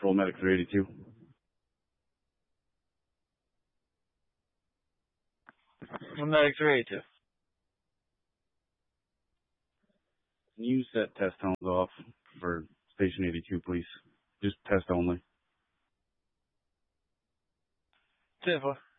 Patrol Medic 382. Medic 382. Can you set test tones off for Station 82, please? Just test only. 10-4.